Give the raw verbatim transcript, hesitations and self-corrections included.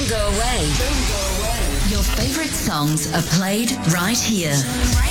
Don't go away. Don't go away. Your favorite songs are played right here. Right